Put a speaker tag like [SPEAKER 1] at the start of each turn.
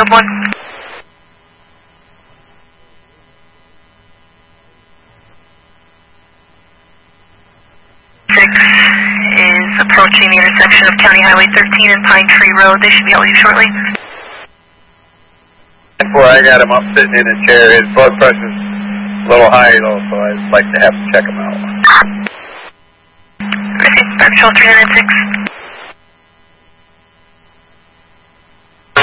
[SPEAKER 1] 1. 6 is approaching the intersection of County Highway 13 and Pine Tree Road. They should be out with you shortly.
[SPEAKER 2] Before I got him up sitting in a chair, his blood pressure's a little high though, so I'd like to have to check him out.
[SPEAKER 1] Ready, Patrol 396.